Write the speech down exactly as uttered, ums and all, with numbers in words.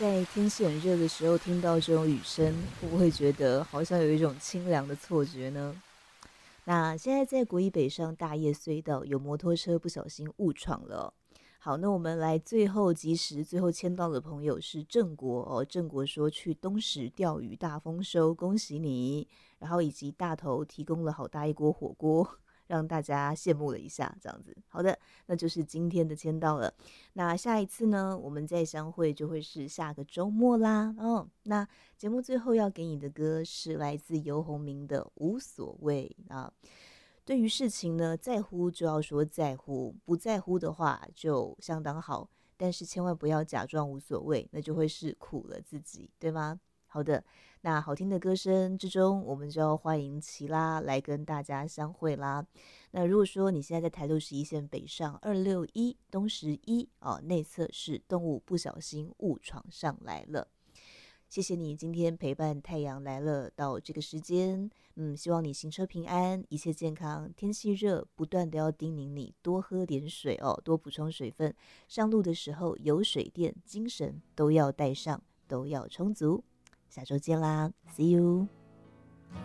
在天气很热的时候听到这种雨声，会不会觉得好像有一种清凉的错觉呢？那现在在国一北上大叶隧道，有摩托车不小心误闯了哦。好，那我们来最后及时最后签到的朋友是郑国哦，郑国说去东石钓鱼大丰收，恭喜你。然后以及大头提供了好大一锅火锅，让大家羡慕了一下，这样子。好的，那就是今天的签到了。那下一次呢，我们再相会就会是下个周末啦。哦，那节目最后要给你的歌是来自游鸿明的《无所谓》啊。对于事情呢，在乎就要说在乎，不在乎的话就相当好，但是千万不要假装无所谓，那就会是苦了自己，对吗？好的，那好听的歌声之中，我们就要欢迎齐拉来跟大家相会啦。那如果说你现在在台六十一线北上二六一东十一哦，内侧是动物不小心误闯上来了。谢谢你今天陪伴太阳来了到这个时间，嗯，希望你行车平安，一切健康。天气热，不断的要叮咛你多喝点水哦，多补充水分。上路的时候有水电，精神都要带上，都要充足。下周见啦 ，See you。